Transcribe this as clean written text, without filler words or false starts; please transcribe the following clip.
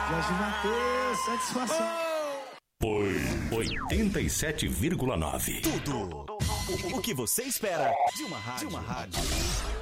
Jorge Mateus, satisfação. 87,9. Tudo o que você espera de uma rádio.